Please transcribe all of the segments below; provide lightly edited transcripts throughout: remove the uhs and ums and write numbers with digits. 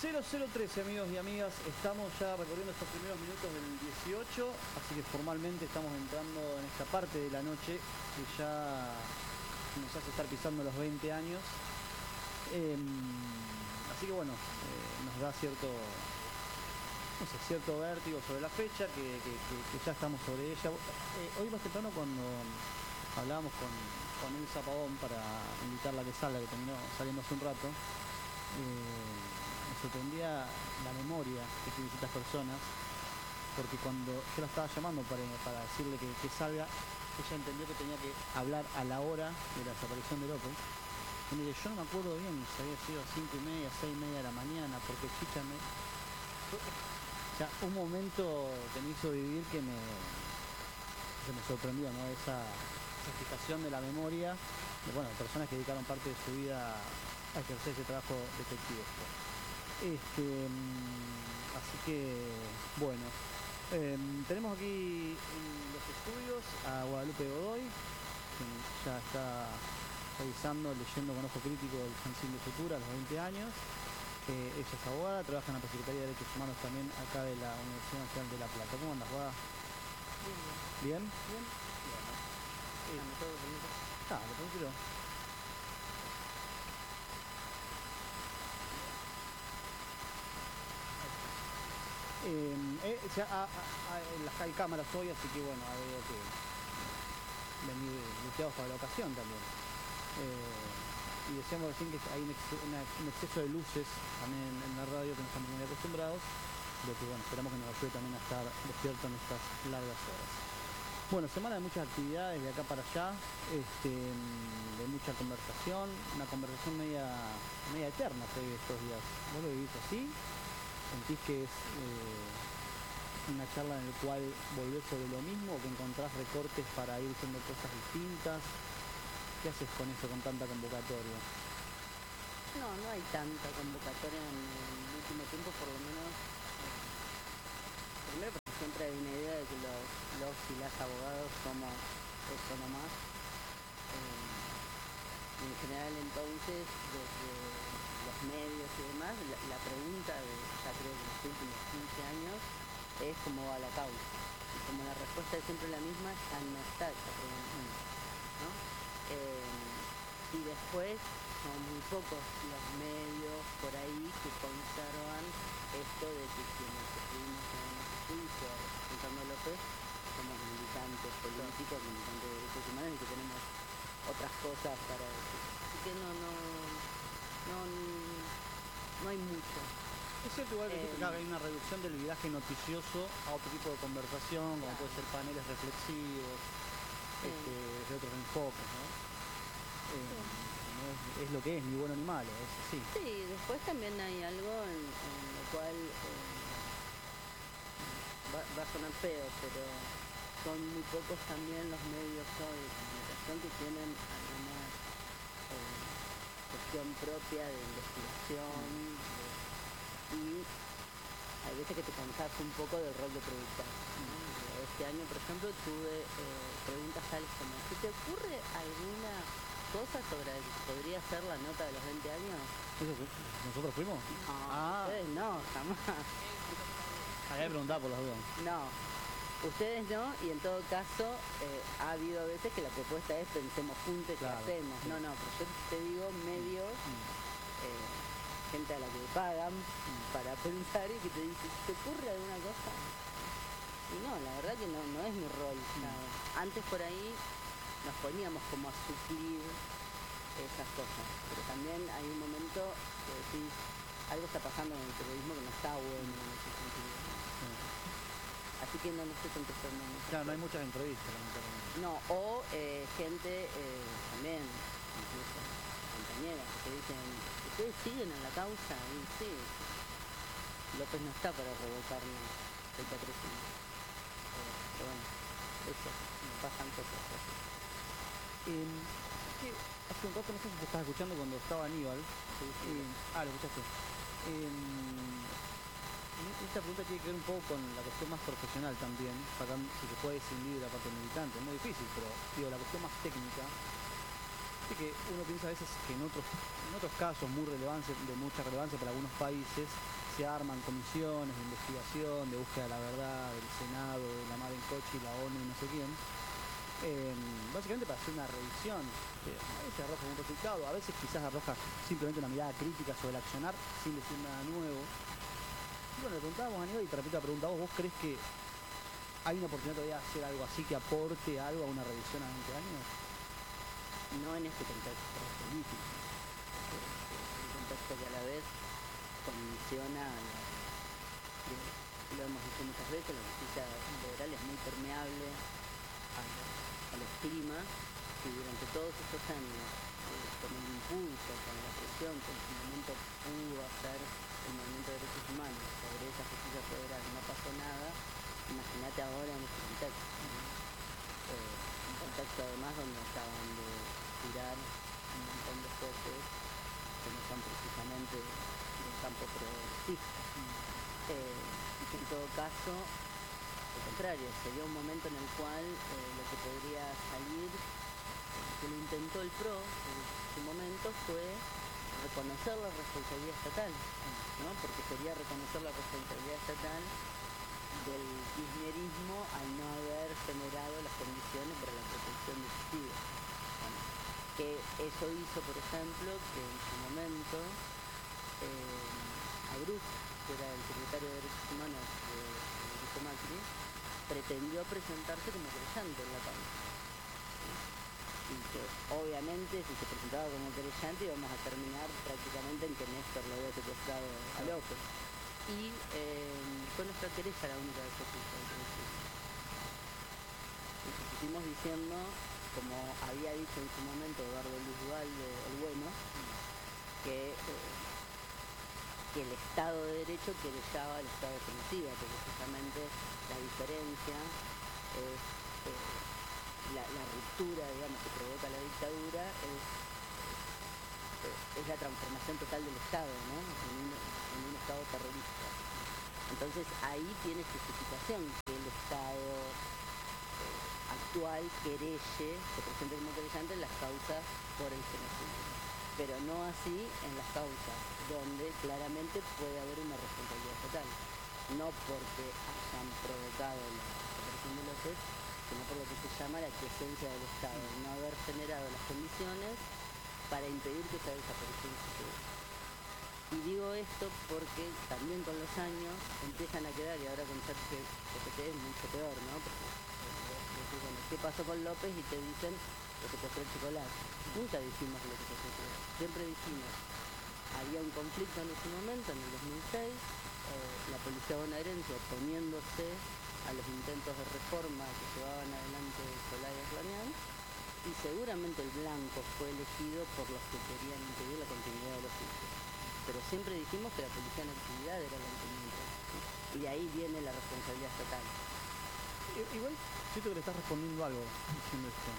0013, amigos y amigas, estamos ya recorriendo estos primeros minutos del 18, así que formalmente estamos entrando en esta parte de la noche que ya nos hace estar pisando los 20 años. Así que bueno, nos da cierto vértigo sobre la fecha, que ya estamos sobre ella. Hoy más temprano, cuando hablábamos con Elsa Pavón para invitarla a que salga, que terminó saliendo hace un rato, me sorprendía la memoria que tienen estas personas, porque cuando yo la estaba llamando para decirle que salga, ella entendió que tenía que hablar a la hora de la desaparición de López. Y me dice, yo no me acuerdo bien si había sido 5:30, 6:30 de la mañana, porque Chicha o sea, un momento que me hizo vivir que se me sorprendió, ¿no? Esa fijación de la memoria de, bueno, personas que dedicaron parte de su vida a ejercer ese trabajo detectivesco. Así que, bueno, tenemos aquí en los estudios a Guadalupe Godoy, que ya está revisando, leyendo con ojo crítico el fanzine de Futura a los 20 años. Ella es abogada, trabaja en la Secretaría de Derechos Humanos también acá de la Universidad Nacional de La Plata. ¿Cómo andas, Guada? Bien. ¿Bien? Bien. Dale, tranquilo. Hay cámaras hoy, así que bueno, ha habido que venir luteados para la ocasión también. Y decíamos recién que hay un exceso de luces también en la radio que no estamos muy acostumbrados, lo que bueno, esperamos que nos ayude también a estar despiertos en estas largas horas. Bueno, semana de muchas actividades de acá para allá, de mucha conversación, una conversación media eterna fue estos días. ¿Vos lo vivís así? ¿Sentís que es una charla en la cual volvés sobre lo mismo o que encontrás recortes para ir haciendo cosas distintas? ¿Qué haces con eso, con tanta convocatoria? No hay tanta convocatoria en el último tiempo, por lo menos. Primero porque siempre hay una idea de que los y las abogados somos eso nomás. Y en general entonces, desde los medios y demás, la pregunta de, ya creo que los últimos 15 años, es cómo va la causa. Y como la respuesta es siempre la misma, ya no está esa pregunta, ¿no? Y después son muy pocos los medios por ahí que conservan esto de que quienes estuvimos en ese juicio representando a López somos militantes políticos, militantes de derechos humanos y que tenemos otras cosas para decir. Así que no hay mucho. Es cierto, igual que hay una reducción del viraje noticioso a otro tipo de conversación, como puede ser paneles reflexivos, de otros enfoques, ¿no? No es lo que es, ni bueno ni malo, es así. Sí, después también hay algo en lo cual va a sonar feo, pero son muy pocos también los medios hoy de comunicación que tienen alguna cuestión propia de investigación y hay veces que te cansas un poco del rol de productor, ¿no? Este año, por ejemplo, tuve preguntas tales como, ¿se te ocurre alguna cosa sobre la que podría ser la nota de los 20 años? ¿Nosotros fuimos? No, ustedes no, jamás. Había que preguntar por las dudas. No, ustedes no, y en todo caso ha habido veces que la propuesta es pensemos juntos y hacemos. No, pero yo te digo medios, gente a la que pagan para pensar y que te dice, ¿te ocurre alguna cosa? Y no, la verdad que no es mi rol. Antes por ahí nos poníamos como a suplir esas cosas, pero también hay un momento que decís, algo está pasando en el periodismo que no está bueno en ese sentido. Así que no estoy contestando. Claro, no hay muchas entrevistas, lamentablemente. No, o gente también, incluso compañeras, que dicen, ¿ustedes siguen en la causa? Y sí, López no está para revocarnos el patrocinio. Pero bueno, eso, me pasan cosas así. Hace un rato, no sé si te estabas escuchando cuando estaba Aníbal. Sí. Lo escuchaste. Esta pregunta tiene que ver un poco con la cuestión más profesional también, si se puede distinguir la parte militante, es muy difícil, pero digo, la cuestión más técnica. Viste que uno piensa a veces que en otros casos de mucha relevancia para algunos países se arman comisiones de investigación, de búsqueda de la verdad, del Senado, de la Mar en Coche y la ONU y no sé quién, básicamente para hacer una revisión, que a veces arroja un resultado, a veces quizás arroja simplemente una mirada crítica sobre el accionar sin decir nada nuevo. Y bueno, le preguntábamos a Aníbal y te repito la pregunta a vos, ¿vos crees que hay una oportunidad todavía de hacer algo así que aporte algo a una revisión a 20 años? No en este contexto político, un contexto que a la vez condiciona lo hemos dicho muchas veces, la justicia federal es muy permeable a los climas, y durante todos estos años, con el impulso, con la presión que en su momento pudo hacer el movimiento de derechos humanos sobre esa justicia federal, no pasó nada. Imagínate ahora en este contexto, ¿no? Un contexto además donde acaban de tirar un montón de jueces que no son precisamente del campo progresista. Y que en todo caso, al contrario, sería un momento en el cual lo que podría salir, que lo intentó el PRO en su momento, fue reconocer la responsabilidad estatal, ¿no? Porque sería reconocer la responsabilidad estatal del kirchnerismo al no haber generado las condiciones para la protección de testigos. Bueno, que eso hizo, por ejemplo, que en su momento Abruz, que era el secretario de Derechos Humanos de Mauricio Macri, pretendió presentarse como querellante en la causa. Y que obviamente si se presentaba como querellante íbamos a terminar prácticamente en que Néstor le había secuestrado a López. Y fue nuestra querella la única vez que puso. Estuvimos diciendo, como había dicho en su momento Eduardo Luis Duhalde, el bueno, que el Estado de Derecho querellaba al Estado de Genocida, porque precisamente la diferencia es la ruptura, digamos, que provoca la dictadura es la transformación total del Estado, ¿no? En un Estado terrorista. Entonces ahí tiene justificación que el Estado actual querelle, se presente como querellante en las causas por el genocidio, pero no así en las causas donde claramente puede haber una responsabilidad estatal, no porque hayan provocado la desaparición de López, sino por lo que se llama la quiesencia del Estado, no haber generado las condiciones para impedir que esa desaparición suceda. Y digo esto porque también con los años empiezan a quedar, y ahora con ChatGPT es mucho peor, ¿no? Porque bueno, ¿qué pasó con López? Y te dicen, lo secuestró el chocolate. Nunca dijimos lo que secuestró, siempre dijimos, había un conflicto en ese momento, en el 2006, la policía bonaerense oponiéndose a los intentos de reforma que llevaban adelante Solá y Arlanián, y seguramente el blanco fue elegido por los que querían impedir la continuidad de los juicios. Pero siempre dijimos que la policía en actividad era la intendente, y de ahí viene la responsabilidad estatal. Igual siento que le estás respondiendo algo diciendo esto.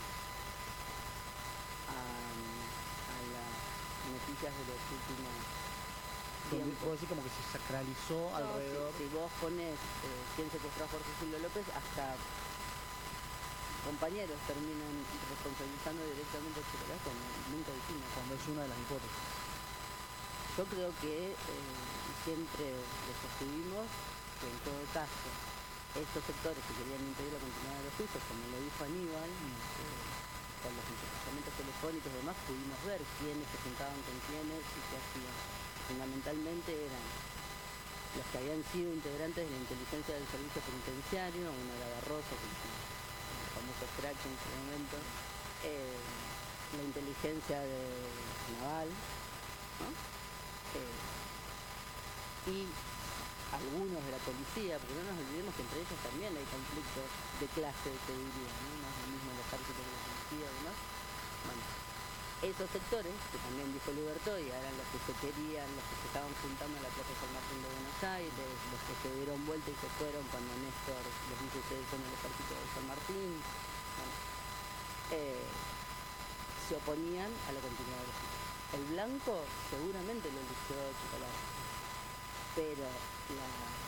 A las noticias de los últimos tiempos. Puedo decir como que se sacralizó alrededor. Si vos pones quién secuestró a Jorge Julio López, hasta compañeros terminan responsabilizando directamente al chocolate, como nunca dijimos. Cuando es una de las hipótesis. Yo creo que siempre les escribimos que en todo caso estos sectores que querían impedir la continuidad de los juicios, como lo dijo Aníbal, con los intercambios telefónicos y demás, pudimos ver quiénes se juntaban con quiénes y qué hacían. Fundamentalmente eran los que habían sido integrantes de la inteligencia del servicio penitenciario, uno era Barroso, el famoso crack en su momento, la inteligencia de naval, ¿no? Y algunos de la policía, porque no nos olvidemos que entre ellos también hay conflictos de clase, te diría, ¿no? No es lo mismo el ejército que la policía y demás. Bueno, esos sectores, que también dijo Libertó, y eran los que se querían, los que se estaban juntando en la Plaza San Martín de Buenos Aires, los que se dieron vuelta y se fueron cuando Néstor les dice ustedes son el ejército de San Martín, bueno, se oponían a la continuidad de los juicios. El blanco seguramente lo eligió Chocolate, pero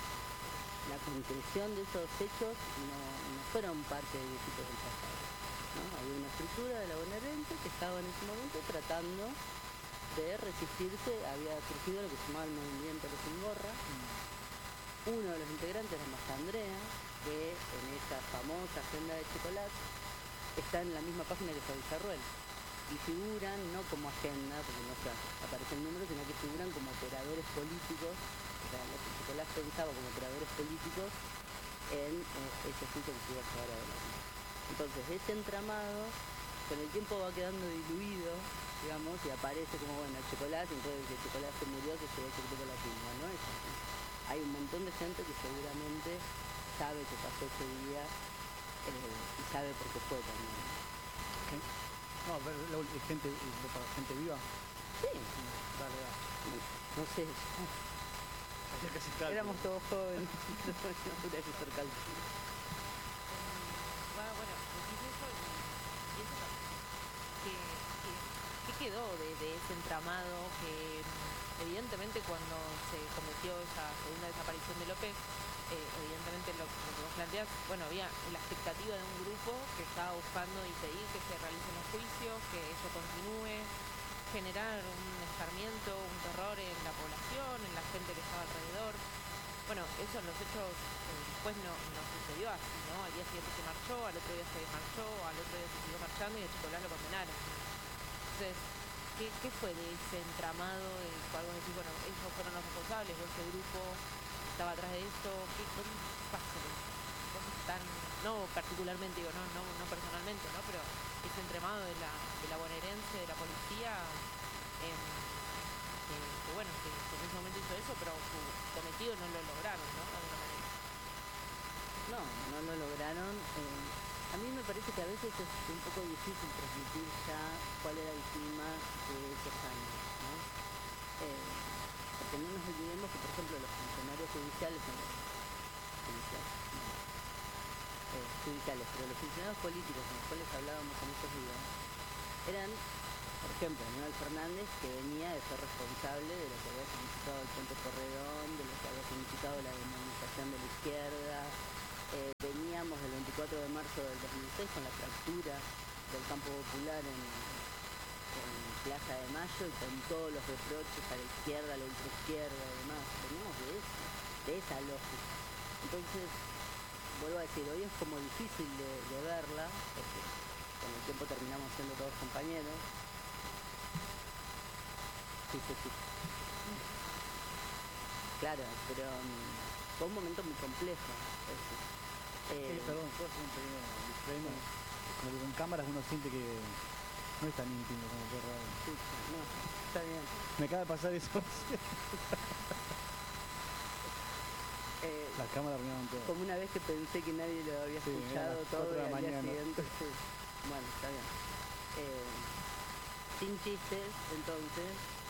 la conclusión de esos hechos no fueron parte de viejitos del pasado. ¿no? Había una estructura de la bonaerense que estaba en ese momento tratando de resistirse, había surgido lo que se llamaba el movimiento de Sin Gorra. Uno de los integrantes era Andrea, que en esa famosa agenda de chocolate está en la misma página que Fabi Villarruel. Y figuran no como agenda, porque no aparecen números, sino que figuran como operadores políticos, o sea, lo que Chocolate pensaba como operadores políticos en ese juicio que se iba a llevar adelante. Entonces, ese entramado con el tiempo va quedando diluido, digamos, y aparece como, bueno, el Chocolate, entonces que el Chocolate se murió, que se ve secreto la tumba, ¿no? Es así. Hay un montón de gente que seguramente sabe que pasó ese día y sabe por qué fue también. Okay. No, pero gente, para gente viva. Sí. Dale. No sé. Éramos todos jóvenes. No habría que ser cálculo. Bueno, decís eso y eso ¿qué quedó de ese entramado que evidentemente cuando se cometió esa segunda desaparición de López, evidentemente lo que vos planteás, bueno, había la expectativa de un grupo que estaba buscando impedir que se realicen los juicios, que eso continúe, generar un escarmiento, un terror en la población, en la gente que estaba alrededor. Bueno, eso en los hechos después no sucedió así, ¿no? Al día siguiente se marchó, al otro día se desmarchó, al otro día se siguió marchando y a Chocolás lo condenaron. Entonces, ¿qué fue de ese entramado del cual vos decís, bueno, ellos fueron los responsables, o ese grupo estaba atrás de esto? ¿Qué pasa? Cosas tan, no particularmente, digo, no personalmente, ¿no? Pero ese entramado de la bonaerense, de la policía, que bueno, que en ese momento hizo eso, pero su cometido no lo lograron, ¿no? De alguna manera. No lo lograron. A mí me parece que a veces es un poco difícil transmitir ya cuál era el clima de esos años, ¿no? Porque no nos olvidemos que, por ejemplo, los funcionarios judiciales, pero los funcionarios políticos con los cuales hablábamos en estos días, eran, por ejemplo, Aníbal Fernández, que venía de ser responsable de lo que había significado el Puente Corredón, de lo que había significado la demonización de la izquierda. Veníamos del 24 de marzo del 2006 con la fractura del campo popular en Plaza de Mayo y con todos los reproches a la izquierda, a la ultraizquierda y demás. Veníamos de esa lógica. Entonces, vuelvo a decir, hoy es como difícil de verla, porque con el tiempo terminamos siendo todos compañeros. Sí. Claro, pero fue un momento muy complejo. Perdón, ¿puedo hacer un pequeño disclaimer? Como que con cámaras uno siente que no es tan íntimo como por radio. Sí, no, está bien. Me acaba de pasar eso. Las cámaras arruinaron todo. Como una vez que pensé que nadie lo había escuchado todo y al día siguiente. Sí. Bueno, está bien. Sin chistes, entonces,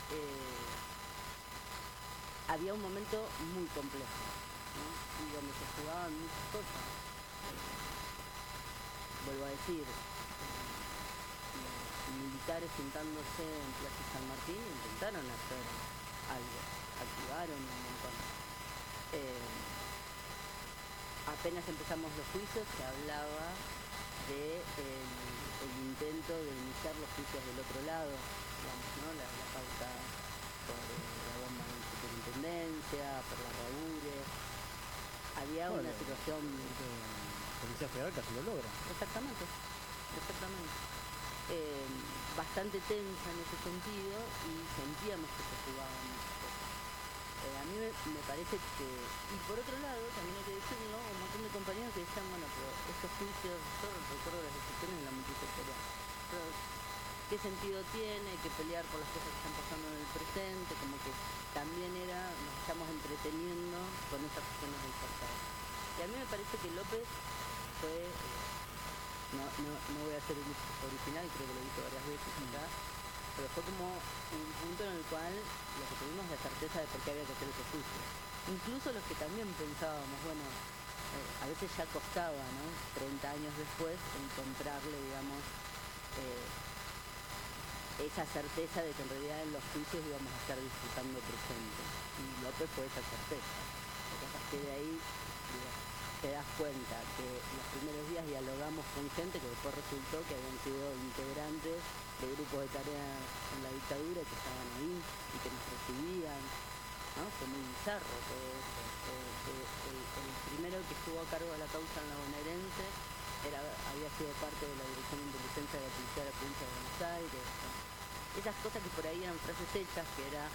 había un momento muy complejo, ¿no? Y donde se jugaban muchas cosas. Vuelvo a decir, los militares sentándose en Plaza San Martín intentaron hacer algo, activaron un montón. Apenas empezamos los juicios se hablaba de el intento de iniciar los juicios del otro lado, digamos, ¿no? La causa por la bomba en superintendencia, por la Raúre. Había una situación... Policía Federal casi lo logra. Exactamente. Bastante tensa en ese sentido y sentíamos que se jugaban muchas cosas. A mí me parece que, y por otro lado, también hay que decirlo, un montón de compañeros que decían, bueno, pero estos juicios, yo recuerdo las discusiones de la multisectorial, pero ¿qué sentido tiene que pelear por las cosas que están pasando en el presente? Como que también nos estamos entreteniendo con esas cuestiones del pasado. Y a mí me parece que López fue, no voy a ser original, creo que lo he dicho varias veces acá, pero fue como un punto en el cual lo que tuvimos la certeza de por qué había que hacer esos juicios. Incluso los que también pensábamos, bueno, a veces ya costaba, ¿no? 30 años después, encontrarle, digamos, esa certeza de que en realidad en los juicios íbamos a estar disfrutando presente. Y López fue esa certeza. Lo que pasa es que de ahí, digamos, te das cuenta que los primeros días dialogamos con gente que después resultó que habían sido integrantes de grupos de tarea en la dictadura que estaban ahí y que nos recibían, ¿no? Fue muy bizarro todo eso. El primero que estuvo a cargo de la causa en la bonaerense había sido parte de la Dirección de Inteligencia de la Policía de la Provincia de Buenos Aires. ¿No? Esas cosas que por ahí eran frases hechas, que era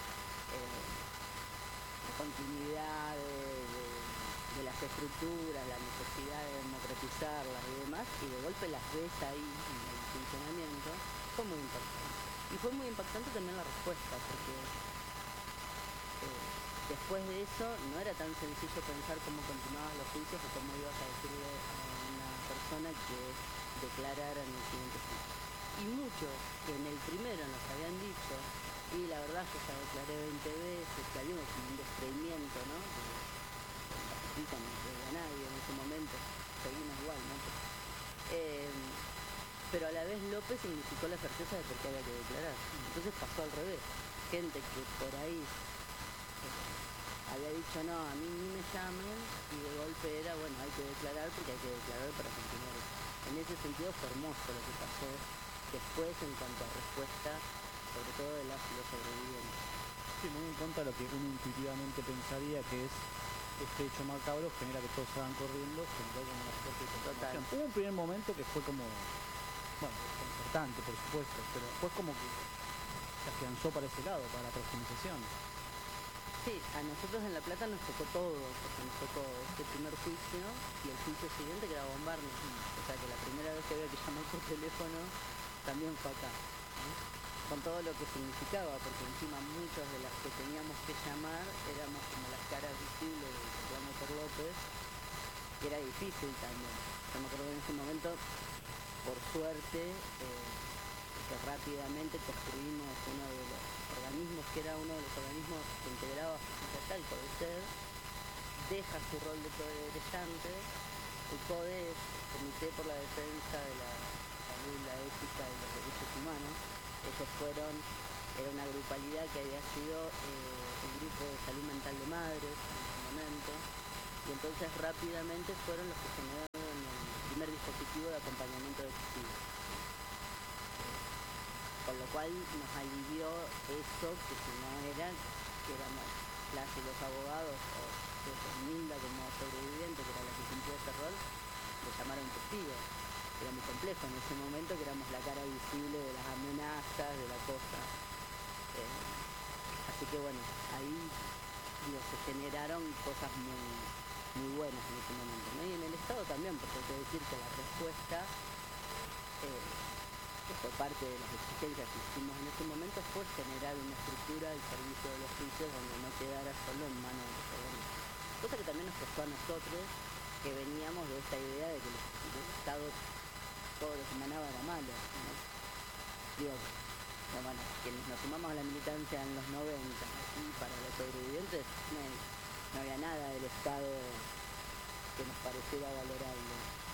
la continuidad de las estructuras, la necesidad de democratizarlas y demás, y de golpe las ves ahí en el funcionamiento, fue muy impactante. Y fue muy impactante también la respuesta, porque después de eso no era tan sencillo pensar cómo continuaban los juicios o cómo ibas a decirle a una persona que declarara en el siguiente juicio. Y muchos que en el primero nos habían dicho, y la verdad yo ya declaré 20 veces, que había como un descreimiento, ¿no? Que no a nadie en ese momento, seguimos igual, ¿no? Pero a la vez López significó la certeza de por qué había que declarar. Entonces pasó al revés. Gente que por ahí había dicho no, a mí ni me llamen, y de golpe era, bueno, hay que declarar porque hay que declarar para continuar eso. En ese sentido fue hermoso lo que pasó después en cuanto a respuesta, sobre todo de los sobrevivientes. Sí, muy en contra de lo que uno intuitivamente pensaría que es este hecho macabro, genera que todos salgan corriendo, generó como una suerte de confirmación. Hubo un primer momento que fue como, bueno, desconcertante por supuesto, pero después como que se afianzó para ese lado, para la profundización. Sí, a nosotros en La Plata nos tocó todo, porque nos tocó este primer juicio y el juicio siguiente que era bombarnos. O sea que la primera vez que había que llamar por teléfono también fue acá, ¿no? Con todo lo que significaba, porque encima muchos de las que teníamos que llamar éramos como las caras visibles del reclamo por López, y era difícil también. Yo me acuerdo en ese momento, por suerte, que rápidamente construimos uno de los organismos, que era uno de los organismos que integraba Justicia Tal, CODECER, deja su rol de querellante. El CODE es el Comité por la Defensa de la Salud, la Ética y los Derechos Humanos. Ellos era una grupalidad que había sido el grupo de salud mental de madres en ese momento, y entonces rápidamente fueron los que generaron el primer dispositivo de acompañamiento de testigos. Con lo cual nos alivió eso, que si no era, que éramos las y los abogados, o Nilda como sobreviviente, que era la que cumplió ese rol, de llamar a un testigo. Era muy complejo en ese momento, que éramos la cara visible de las amenazas, de la cosa. Así que bueno, ahí se generaron cosas muy buenas en ese momento, ¿no? Y en el Estado también, porque hay que decir que la respuesta, que fue parte de las exigencias que hicimos en ese momento, fue generar una estructura del servicio de los juicios donde no quedara solo en manos de los organismos. Cosa que también nos costó a nosotros, que veníamos de esta idea de que el Estado todo lo que emanaba era malo, ¿no? Digo, bueno, quienes nos sumamos a la militancia en los 90, y para los sobrevivientes no había nada del Estado que nos pareciera valorable.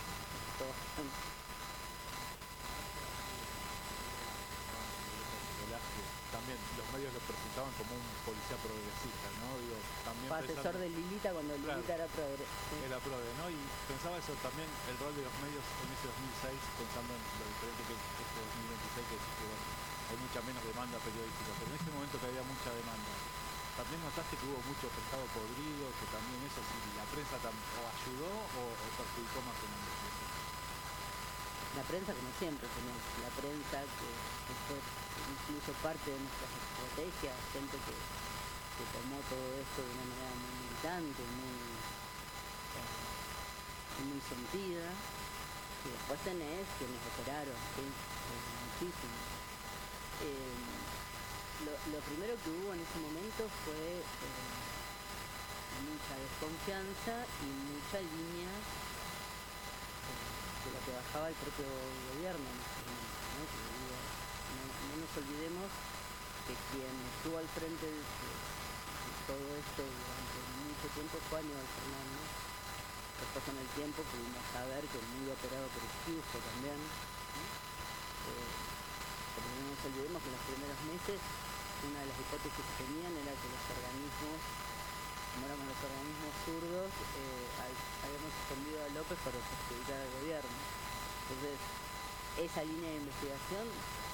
También los medios lo presentaban como un policía progresista, ¿no? Digo, también fue asesor de Lilita cuando claro, Lilita era progre. Sí. Era progre, ¿no? Y pensaba eso también, el rol de los medios en ese 2006, pensando en lo diferente que es este 2026, que bueno, hay mucha menos demanda periodística, pero en ese momento que había mucha demanda, también notaste que hubo mucho pescado podrido, que también eso, si la prensa o ayudó o perjudicó más que nada. La prensa, como siempre, tenemos la prensa que fue incluso parte de nuestras estrategias, gente que tomó todo esto de una manera muy militante, muy sentida, y después tenés quienes operaron, ¿sí? Muchísimo. Lo primero que hubo en ese momento fue mucha desconfianza y mucha línea de lo que bajaba el propio gobierno en ese momento, ¿no? No nos olvidemos que quien estuvo al frente de todo esto durante mucho tiempo fue Aníbal Fernández. Después con el tiempo pudimos saber que muy operado por Esquiuso también, ¿no? Pero no nos olvidemos que en los primeros meses una de las hipótesis que tenían era que los organismos, como éramos los organismos zurdos, habíamos suspendido López para perjudicar al gobierno. Entonces, esa línea de investigación,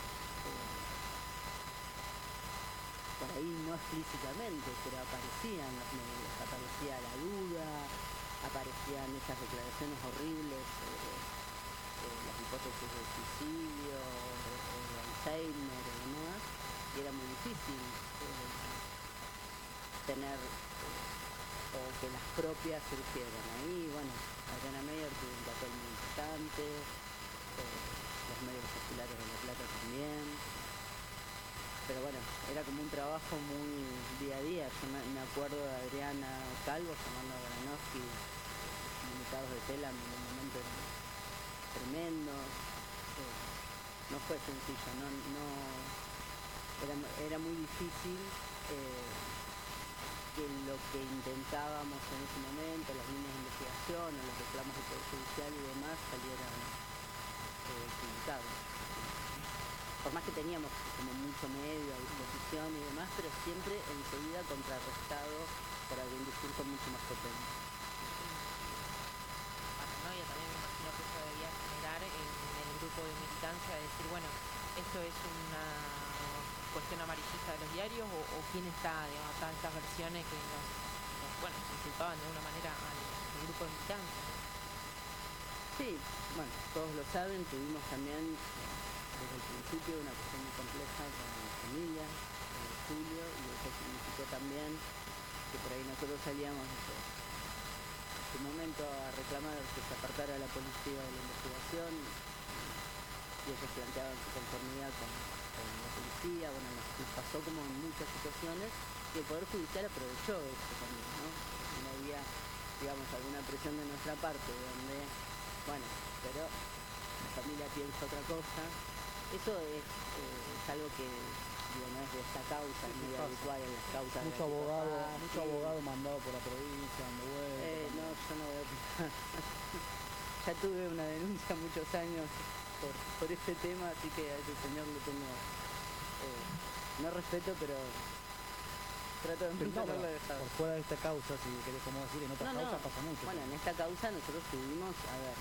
por ahí no explícitamente, pero aparecía en los medios, aparecía la duda, aparecían esas declaraciones horribles sobre las hipótesis de suicidio, o de Alzheimer y demás, y era muy difícil tener o que las propias surgieran. Ahí, bueno, Adriana Meyer tuvo un papel muy importante, los medios populares de La Plata también, pero bueno, era como un trabajo muy día a día. Yo me acuerdo de Adriana Calvo llamando a Baranowski, comunicados de Telam, en un momento tremendo. No fue sencillo, era muy difícil que lo que intentábamos en ese momento, las líneas de investigación o los reclamos de Poder Judicial y demás, salieran publicados. Por más que teníamos como mucho medio a disposición y demás, pero siempre enseguida contrarrestado por algún discurso mucho más potente. Paranoia también, me imagino que eso debía generar en el grupo de militancia, de decir, bueno, esto es una cuestión amarillista de los diarios, o quién está, digamos, todas estas versiones que bueno, inculpaban de alguna manera al grupo de militancia. Sí, bueno, todos lo saben, tuvimos también desde el principio una cuestión muy compleja con la familia, Julio, y eso significó también que por ahí nosotros salíamos en su momento a reclamar que se apartara la policía de la investigación, y ellos planteaban su conformidad con la policía. Bueno, nos pasó como en muchas situaciones, y el Poder Judicial aprovechó esto también, ¿no? No había, digamos, alguna presión de nuestra parte donde, bueno, pero la familia piensa otra cosa. Eso es algo que, digo, no es de esta causa, es muy habitual en las causas. Mucho abogado mandado por la provincia, dando vueltas. No, yo no voy a opinar. Ya tuve una denuncia muchos años por este tema, así que a ese señor le tengo, no respeto, pero trato de Pero no lo dejar. por fuera de esta causa, si querés como decir, en otras causas pasa mucho. Bueno, en esta causa nosotros tuvimos, a ver,